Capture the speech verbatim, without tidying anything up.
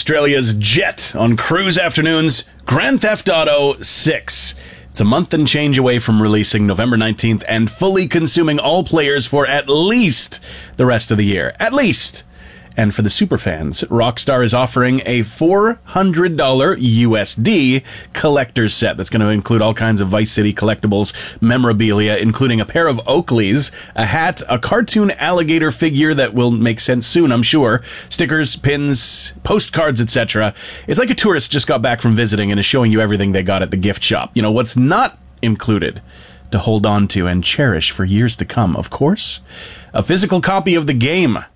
Australia's Jet on Cruise Afternoons, Grand Theft Auto six. It's a month and change away from releasing November nineteenth and fully consuming all players for at least the rest of the year. At least. And for the superfans, Rockstar is offering a four hundred dollars U S D collector's set that's going to include all kinds of Vice City collectibles, memorabilia, including a pair of Oakleys, a hat, a cartoon alligator figure that will make sense soon, I'm sure, stickers, pins, postcards, et cetera. It's like a tourist just got back from visiting and is showing you everything they got at the gift shop. You know, what's not included to hold on to and cherish for years to come, of course? A physical copy of the game.